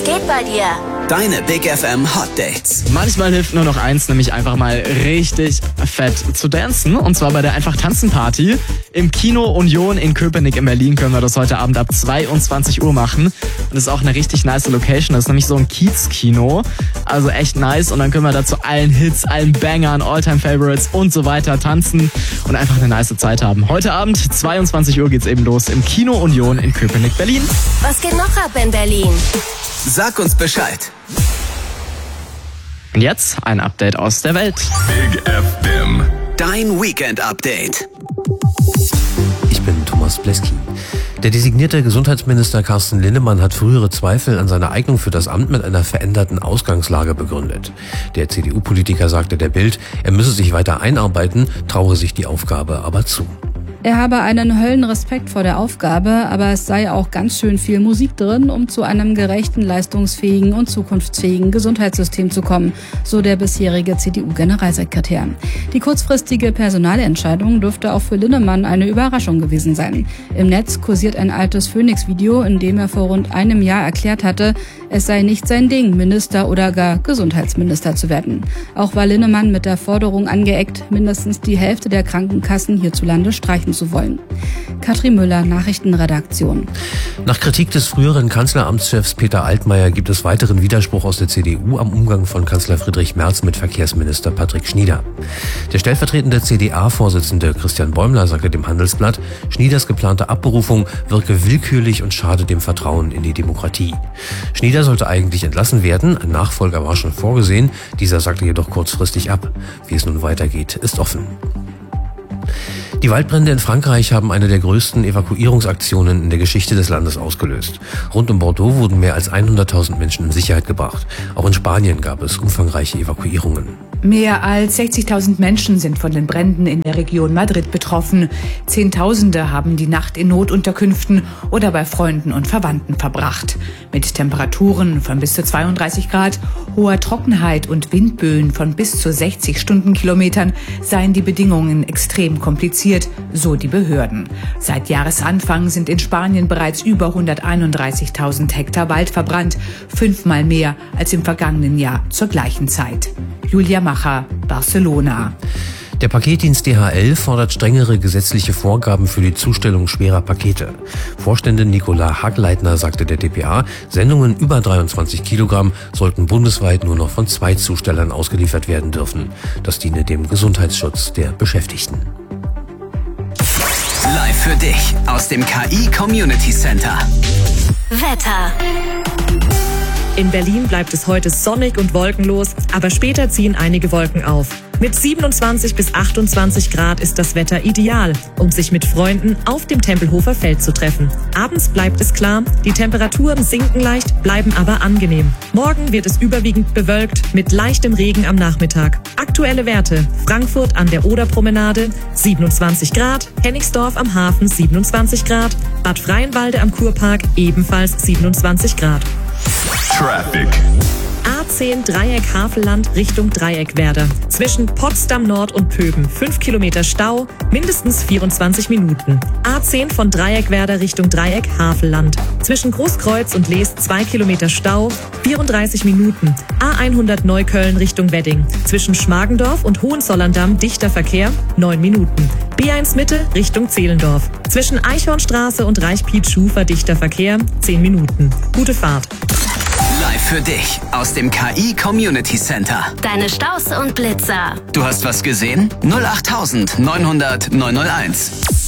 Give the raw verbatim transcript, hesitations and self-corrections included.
geht bei dir? Deine Big F M Hot Dates. Manchmal hilft nur noch eins, nämlich einfach mal richtig fett zu dancen. Und zwar bei der Einfach-Tanzen-Party. Im Kino Union in Köpenick in Berlin können wir das heute Abend ab zweiundzwanzig Uhr machen. Und das ist auch eine richtig nice Location. Das ist nämlich so ein Kiez-Kino. Also echt nice. Und dann können wir da zu allen Hits, allen Bangern, All-Time-Favorites und so weiter tanzen und einfach eine nice Zeit haben. Heute Abend, zweiundzwanzig Uhr geht's eben los im Kino Union in Köpenick, Berlin. Was geht noch ab in Berlin? Sag uns Bescheid. Und jetzt ein Update aus der Welt. Big F M. Dein Weekend-Update. Ich bin Thomas Bleski. Der designierte Gesundheitsminister Carsten Linnemann hat frühere Zweifel an seiner Eignung für das Amt mit einer veränderten Ausgangslage begründet. Der C D U-Politiker sagte der Bild, er müsse sich weiter einarbeiten, traue sich die Aufgabe aber zu. Er habe einen Höllenrespekt vor der Aufgabe, aber es sei auch ganz schön viel Musik drin, um zu einem gerechten, leistungsfähigen und zukunftsfähigen Gesundheitssystem zu kommen, so der bisherige C D U-Generalsekretär. Die kurzfristige Personalentscheidung dürfte auch für Linnemann eine Überraschung gewesen sein. Im Netz kursiert ein altes Phoenix-Video, in dem er vor rund einem Jahr erklärt hatte, es sei nicht sein Ding, Minister oder gar Gesundheitsminister zu werden. Auch war Linnemann mit der Forderung angeeckt, mindestens die Hälfte der Krankenkassen hierzulande streichen zu wollen. Katrin Müller, Nachrichtenredaktion. Nach Kritik des früheren Kanzleramtschefs Peter Altmaier gibt es weiteren Widerspruch aus der C D U am Umgang von Kanzler Friedrich Merz mit Verkehrsminister Patrick Schnieder. Der stellvertretende C D A-Vorsitzende Christian Bäumler sagte dem Handelsblatt, Schnieders geplante Abberufung wirke willkürlich und schade dem Vertrauen in die Demokratie. Schnieder sollte eigentlich entlassen werden, ein Nachfolger war schon vorgesehen, dieser sagte jedoch kurzfristig ab. Wie es nun weitergeht, ist offen. Die Waldbrände in Frankreich haben eine der größten Evakuierungsaktionen in der Geschichte des Landes ausgelöst. Rund um Bordeaux wurden mehr als hunderttausend Menschen in Sicherheit gebracht. Auch in Spanien gab es umfangreiche Evakuierungen. Mehr als sechzigtausend Menschen sind von den Bränden in der Region Madrid betroffen. Zehntausende haben die Nacht in Notunterkünften oder bei Freunden und Verwandten verbracht. Mit Temperaturen von bis zu zweiunddreißig Grad, hoher Trockenheit und Windböen von bis zu sechzig Stundenkilometern seien die Bedingungen extrem kompliziert, so die Behörden. Seit Jahresanfang sind in Spanien bereits über hunderteinunddreißigtausend Hektar Wald verbrannt, fünfmal mehr als im vergangenen Jahr zur gleichen Zeit. Julia Macher, Barcelona. Der Paketdienst D H L fordert strengere gesetzliche Vorgaben für die Zustellung schwerer Pakete. Vorständin Nicola Hagleitner sagte der D P A, Sendungen über dreiundzwanzig Kilogramm sollten bundesweit nur noch von zwei Zustellern ausgeliefert werden dürfen. Das diene dem Gesundheitsschutz der Beschäftigten. Live für dich aus dem K I Community Center. Wetter. In Berlin bleibt es heute sonnig und wolkenlos, aber später ziehen einige Wolken auf. Mit siebenundzwanzig bis achtundzwanzig Grad ist das Wetter ideal, um sich mit Freunden auf dem Tempelhofer Feld zu treffen. Abends bleibt es klar, die Temperaturen sinken leicht, bleiben aber angenehm. Morgen wird es überwiegend bewölkt mit leichtem Regen am Nachmittag. Aktuelle Werte: Frankfurt an der Oderpromenade siebenundzwanzig Grad, Hennigsdorf am Hafen siebenundzwanzig Grad, Bad Freienwalde am Kurpark ebenfalls siebenundzwanzig Grad. Traffic. A zehn Dreieck Havelland Richtung Dreieckwerder. Zwischen Potsdam Nord und Pöben fünf Kilometer Stau, mindestens vierundzwanzig Minuten. A zehn von Dreieckwerder Richtung Dreieck Havelland. Zwischen Großkreuz und Lees zwei Kilometer Stau, vierunddreißig Minuten. A hundert Neukölln Richtung Wedding. Zwischen Schmargendorf und Hohenzollern-Damm dichter Verkehr, neun Minuten. B eins Mitte Richtung Zehlendorf. Zwischen Eichhornstraße und Reichpiet-Schufer dichter Verkehr, zehn Minuten. Gute Fahrt. Live für dich aus dem K I Community Center. Deine Staus und Blitzer. Du hast was gesehen? null acht neunhundert neunhunderт neunhunderteins.